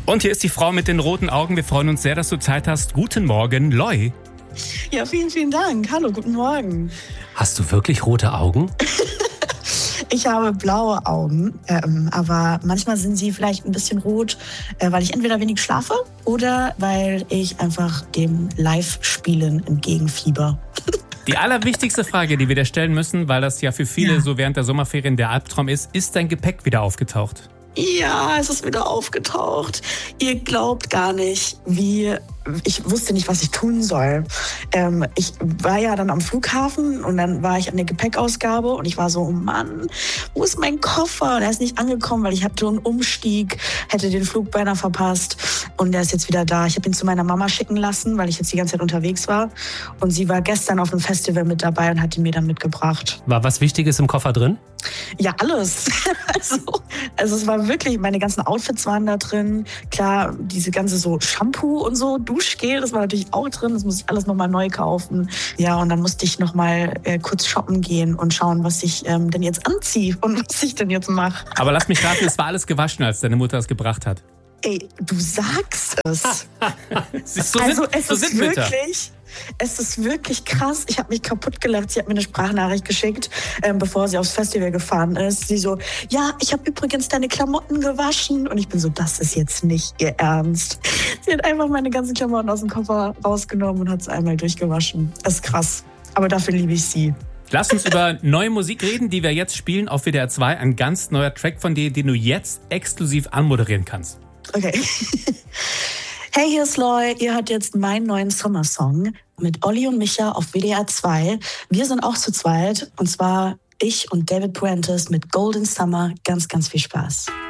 Und hier ist die Frau mit den roten Augen. Wir freuen uns sehr, dass du Zeit hast. Guten Morgen, Loi. Ja, vielen, vielen Dank. Hallo, guten Morgen. Hast du wirklich rote Augen? Ich habe blaue Augen, aber manchmal sind sie vielleicht ein bisschen rot, weil ich entweder wenig schlafe oder weil ich einfach dem Live-Spielen entgegenfieber. Die allerwichtigste Frage, die wir dir stellen müssen, weil das ja für viele so während der Sommerferien der Albtraum ist dein Gepäck wieder aufgetaucht? Ja, es ist wieder aufgetaucht. Ihr glaubt gar nicht, ich wusste nicht, was ich tun soll. Ich war ja dann am Flughafen und dann war ich an der Gepäckausgabe und ich war so, oh Mann, wo ist mein Koffer? Und er ist nicht angekommen, weil ich hatte einen Umstieg, hätte den Flug beinahe verpasst und der ist jetzt wieder da. Ich habe ihn zu meiner Mama schicken lassen, weil ich jetzt die ganze Zeit unterwegs war und sie war gestern auf einem Festival mit dabei und hat ihn mir dann mitgebracht. War was Wichtiges im Koffer drin? Ja, alles. Also es war wirklich, meine ganzen Outfits waren da drin. Klar, diese ganze so Shampoo und so, Duschgel, das war natürlich auch drin. Das musste ich alles nochmal neu kaufen. Ja, und dann musste ich nochmal kurz shoppen gehen und schauen, was ich denn jetzt anziehe und was ich denn jetzt mache. Aber lass mich raten, es war alles gewaschen, als deine Mutter es gebracht hat. Ey, du sagst es. Es ist wirklich krass. Ich habe mich kaputt gelacht. Sie hat mir eine Sprachnachricht geschickt, bevor sie aufs Festival gefahren ist. Sie so, ja, ich habe übrigens deine Klamotten gewaschen. Und ich bin so, das ist jetzt nicht ihr Ernst. Sie hat einfach meine ganzen Klamotten aus dem Koffer rausgenommen und hat es einmal durchgewaschen. Das ist krass. Aber dafür liebe ich sie. Lass uns über neue Musik reden, die wir jetzt spielen auf WDR 2. Ein ganz neuer Track von dir, den du jetzt exklusiv anmoderieren kannst. Okay. Hey, hier ist Loi. Ihr hört jetzt meinen neuen Sommersong mit Olli und Micha auf WDR 2. Wir sind auch zu zweit und zwar ich und David Puentes mit Golden Summer. Ganz, ganz viel Spaß.